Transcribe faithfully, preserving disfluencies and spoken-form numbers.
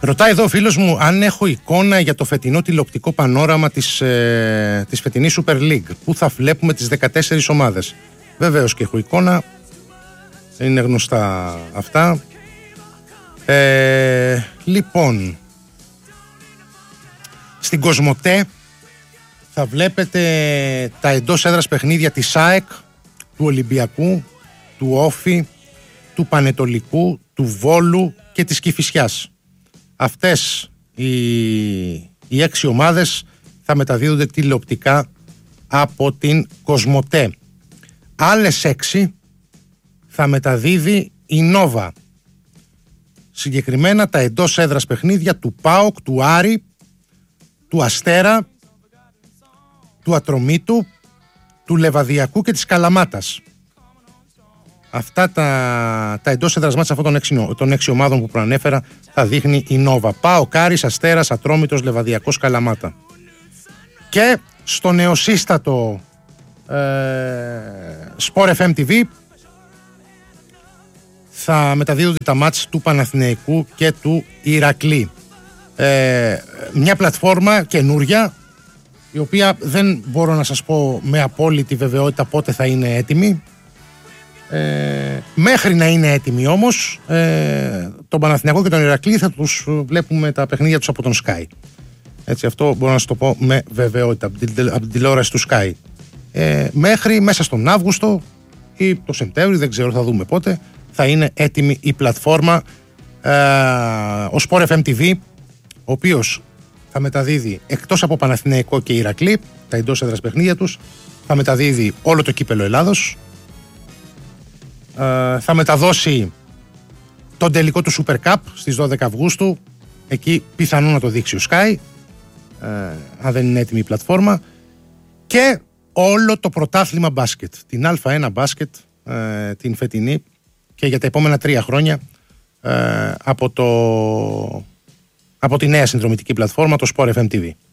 Ρωτάει εδώ ο φίλος μου αν έχω εικόνα για το φετινό τηλεοπτικό πανόραμα της, ε, της φετινής Super League, που θα βλέπουμε τις δεκατέσσερις ομάδες. Βεβαίως και έχω εικόνα, είναι γνωστά αυτά. Ε, λοιπόν, στην Κοσμοτέ θα βλέπετε τα εντός έδρας παιχνίδια της ΑΕΚ, του Ολυμπιακού, του Όφη, του Πανετολικού, του Βόλου και της Κηφισιάς. Αυτές οι, οι έξι ομάδες θα μεταδίδονται τηλεοπτικά από την Κοσμοτέ. Άλλες έξι θα μεταδίδει η Νόβα. Συγκεκριμένα τα εντός έδρας παιχνίδια του ΠΑΟΚ, του Άρη, του Αστέρα, του Ατρομήτου, του Λεβαδιακού και της Καλαμάτας. Αυτά τα, τα εντός έδρας μάτς αυτών των έξι, των έξι ομάδων που προανέφερα θα δείχνει η Νόβα. ΠΑΟΚ, Άρης, Αστέρας, Ατρόμητος, Λεβαδιακός, Καλαμάτα. Και στο νεοσύστατο ε, Sport εφ εμ τι βι θα μεταδίδονται τα μάτς του Παναθηναϊκού και του Ηρακλή. Ε, μια πλατφόρμα καινούρια, η οποία δεν μπορώ να σας πω με απόλυτη βεβαιότητα πότε θα είναι έτοιμη. Ε, μέχρι να είναι έτοιμη όμως, ε, τον Παναθηναϊκό και τον Ηρακλή θα τους βλέπουμε τα παιχνίδια τους από τον Sky. Έτσι, αυτό μπορώ να σας το πω με βεβαιότητα από την, από την τηλεόραση του Sky. Ε, μέχρι μέσα στον Αύγουστο ή το Σεπτέμβριο, δεν ξέρω, θα δούμε πότε, θα είναι έτοιμη η πλατφόρμα. Ε, ο Sport εφ εμ τι βι, ο οποίος θα μεταδίδει εκτός από Παναθηναϊκό και Ηρακλή, τα εντός έδρας παιχνίδια τους, θα μεταδίδει όλο το κύπελο Ελλάδος, ε, θα μεταδώσει τον τελικό του Super Cup στις δώδεκα Αυγούστου, εκεί πιθανόν να το δείξει ο Sky, ε, αν δεν είναι έτοιμη η πλατφόρμα, και όλο το πρωτάθλημα μπάσκετ, την Α ένα μπάσκετ, ε, την φετινή και για τα επόμενα τρία χρόνια, ε, από, το, από τη νέα συνδρομητική πλατφόρμα, το Sport εφ εμ τι βι.